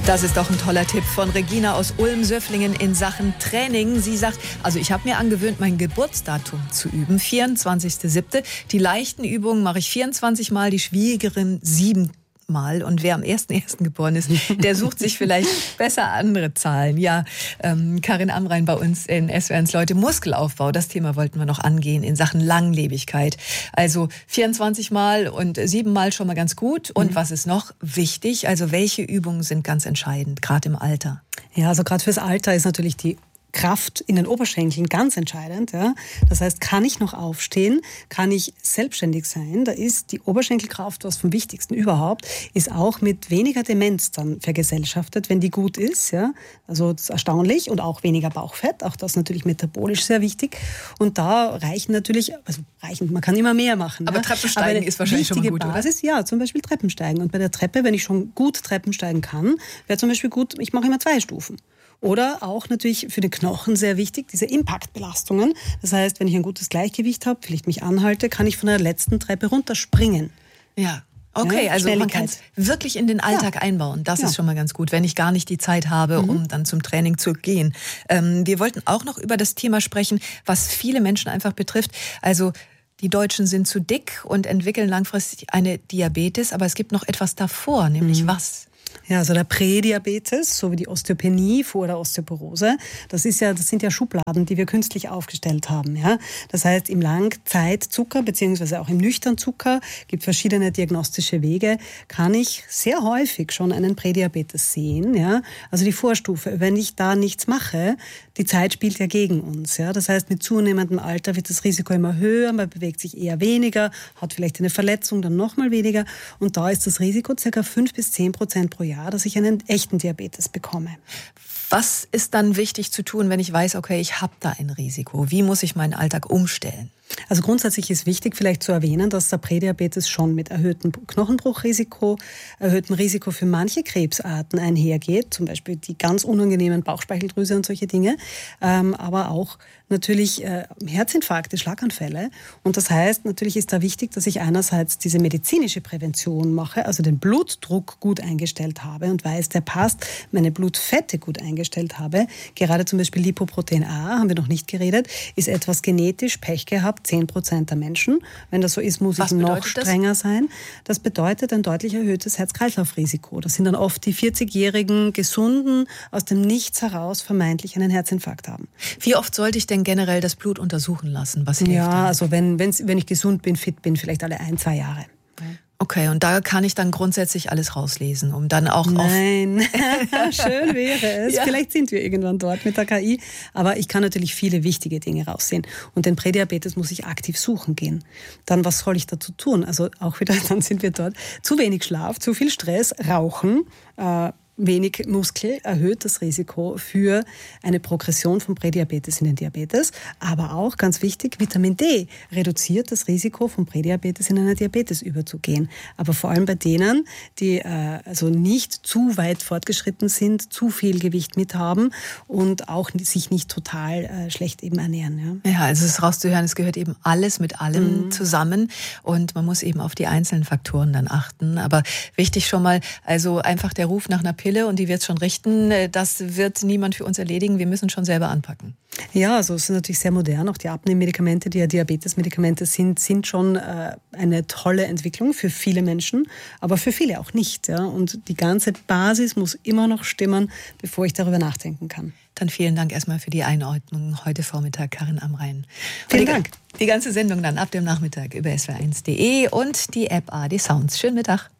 Das ist doch ein toller Tipp von Regina aus Ulm-Söfflingen in Sachen Training. Sie sagt, also ich habe mir angewöhnt, mein Geburtsdatum zu üben, 24.07. Die leichten Übungen mache ich 24 Mal, die schwierigeren 7 Mal. Und wer am 1.1. geboren ist, der sucht sich vielleicht besser andere Zahlen. Ja, Karin Amrein bei uns in SWR1 Leute, Muskelaufbau, das Thema wollten wir noch angehen in Sachen Langlebigkeit. Also 24 Mal und 7 Mal schon mal ganz gut. Und was ist noch wichtig? Also welche Übungen sind ganz entscheidend, gerade im Alter? Ja, also gerade fürs Alter ist natürlich die Kraft in den Oberschenkeln ganz entscheidend. Ja. Das heißt, kann ich noch aufstehen? Kann ich selbstständig sein? Da ist die Oberschenkelkraft, was vom Wichtigsten überhaupt, ist auch mit weniger Demenz dann vergesellschaftet, wenn die gut ist. Ja. Also das ist erstaunlich und auch weniger Bauchfett. Auch das natürlich metabolisch sehr wichtig. Und da reichen natürlich, man kann immer mehr machen. Aber Treppensteigen ist wahrscheinlich schon mal gut, Basis, oder? Ja, zum Beispiel Treppensteigen. Und bei der Treppe, wenn ich schon gut Treppensteigen kann, wäre zum Beispiel gut, ich mache immer 2 Stufen. Oder auch natürlich für den Knochen sehr wichtig, diese Impaktbelastungen. Das heißt, wenn ich ein gutes Gleichgewicht habe, vielleicht mich anhalte, kann ich von der letzten Treppe runterspringen. Ja. Okay, also man kann es wirklich in den Alltag einbauen. Das ist schon mal ganz gut, wenn ich gar nicht die Zeit habe, um dann zum Training zu gehen. Wir wollten auch noch über das Thema sprechen, was viele Menschen einfach betrifft. Also die Deutschen sind zu dick und entwickeln langfristig eine Diabetes, aber es gibt noch etwas davor, nämlich was? Ja, also der Prädiabetes, so wie die Osteopenie vor der Osteoporose, das sind ja Schubladen, die wir künstlich aufgestellt haben. Ja? Das heißt, im Langzeitzucker beziehungsweise auch im Nüchternzucker gibt verschiedene diagnostische Wege, kann ich sehr häufig schon einen Prädiabetes sehen. Ja? Also die Vorstufe, wenn ich da nichts mache, die Zeit spielt ja gegen uns. Ja? Das heißt, mit zunehmendem Alter wird das Risiko immer höher, man bewegt sich eher weniger, hat vielleicht eine Verletzung, dann nochmal weniger. Und da ist das Risiko ca. 5-10% pro Jahr, dass ich einen echten Diabetes bekomme. Was ist dann wichtig zu tun, wenn ich weiß, okay, ich habe da ein Risiko? Wie muss ich meinen Alltag umstellen? Also grundsätzlich ist wichtig vielleicht zu erwähnen, dass der Prädiabetes schon mit erhöhtem Knochenbruchrisiko, erhöhtem Risiko für manche Krebsarten einhergeht, zum Beispiel die ganz unangenehmen Bauchspeicheldrüse und solche Dinge, aber auch natürlich Herzinfarkte, Schlaganfälle. Und das heißt, natürlich ist da wichtig, dass ich einerseits diese medizinische Prävention mache, also den Blutdruck gut eingestellt habe und weiß, der passt, meine Blutfette gut eingestellt habe. Gerade zum Beispiel Lipoprotein A, haben wir noch nicht geredet, ist etwas genetisch Pech gehabt, 10% der Menschen. Wenn das so ist, muss ich noch strenger sein. Das bedeutet ein deutlich erhöhtes Herz-Kreislauf-Risiko. Das sind dann oft die 40-jährigen Gesunden, aus dem Nichts heraus vermeintlich einen Herzinfarkt haben. Wie oft sollte ich denn generell das Blut untersuchen lassen? Was hilft dann? Ja, also wenn ich gesund bin, fit bin, vielleicht alle 1-2 Jahre. Okay, und da kann ich dann grundsätzlich alles rauslesen, um dann auch Nein, schön wäre es. Ja. Vielleicht sind wir irgendwann dort mit der KI. Aber ich kann natürlich viele wichtige Dinge raussehen. Und den Prädiabetes muss ich aktiv suchen gehen. Dann, was soll ich dazu tun? Also auch wieder, dann sind wir dort. Zu wenig Schlaf, zu viel Stress, Rauchen, wenig Muskel erhöht das Risiko für eine Progression vom Prädiabetes in den Diabetes. Aber auch, ganz wichtig, Vitamin D reduziert das Risiko vom Prädiabetes in einen Diabetes überzugehen. Aber vor allem bei denen, die also nicht zu weit fortgeschritten sind, zu viel Gewicht mithaben und auch sich nicht total schlecht eben ernähren. Ja, also es ist rauszuhören, es gehört eben alles mit allem zusammen und man muss eben auf die einzelnen Faktoren dann achten. Aber wichtig schon mal, also einfach der Ruf nach einer Pille und die wird es schon richten. Das wird niemand für uns erledigen. Wir müssen schon selber anpacken. Ja, also es ist natürlich sehr modern. Auch die Abnehmmedikamente, die ja Diabetesmedikamente sind schon eine tolle Entwicklung für viele Menschen, aber für viele auch nicht. Ja? Und die ganze Basis muss immer noch stimmen, bevor ich darüber nachdenken kann. Dann vielen Dank erstmal für die Einordnung heute Vormittag, Karin Amrein. Vielen Dank. Die ganze Sendung dann ab dem Nachmittag über swr1.de und die App ARD Sounds. Schönen Mittag.